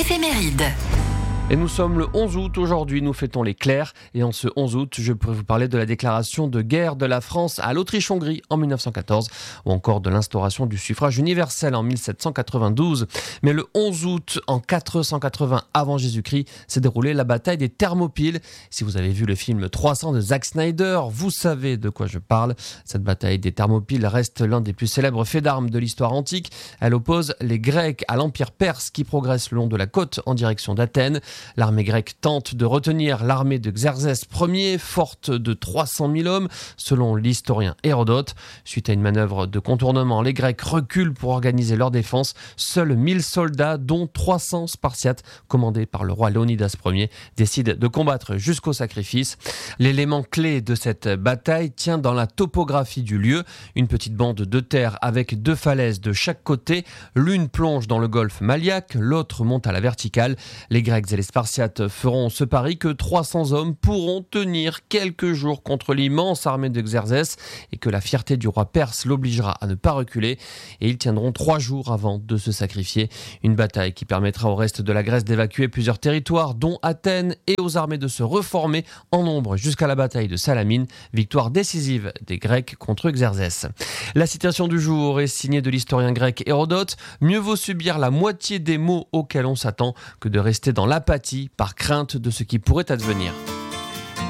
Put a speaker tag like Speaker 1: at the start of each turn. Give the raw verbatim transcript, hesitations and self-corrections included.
Speaker 1: éphéméride.
Speaker 2: Et nous sommes le onze août, aujourd'hui nous fêtons les Clercs et en ce onze août je pourrais vous parler de la déclaration de guerre de la France à l'Autriche-Hongrie en mille neuf cent quatorze ou encore de l'instauration du suffrage universel en mille sept cent quatre-vingt-douze. Mais le onze août en quatre cent quatre-vingts avant Jésus-Christ s'est déroulée la bataille des Thermopyles. Si vous avez vu le film trois cents de Zack Snyder, vous savez de quoi je parle. Cette bataille des Thermopyles reste l'un des plus célèbres faits d'armes de l'histoire antique. Elle oppose les Grecs à l'Empire perse qui progresse le long de la côte en direction d'Athènes. L'armée grecque tente de retenir l'armée de Xerxès Ier, forte de trois cent mille hommes, selon l'historien Hérodote. Suite à une manœuvre de contournement, les Grecs reculent pour organiser leur défense. Seuls mille soldats, dont trois cents Spartiates, commandés par le roi Léonidas Ier, décident de combattre jusqu'au sacrifice. L'élément clé de cette bataille tient dans la topographie du lieu. Une petite bande de terre avec deux falaises de chaque côté. L'une plonge dans le golfe Maliaque, l'autre monte à la verticale. Les Grecs et les Spartiates feront ce pari que trois cents hommes pourront tenir quelques jours contre l'immense armée de Xerxès et que la fierté du roi perse l'obligera à ne pas reculer. Et ils tiendront trois jours avant de se sacrifier. Une bataille qui permettra au reste de la Grèce d'évacuer plusieurs territoires, dont Athènes, et aux armées de se reformer en nombre jusqu'à la bataille de Salamine, victoire décisive des Grecs contre Xerxès. La citation du jour est signée de l'historien grec Hérodote. Mieux vaut subir la moitié des maux auxquels on s'attend que de rester dans l'apathie par crainte de ce qui pourrait advenir.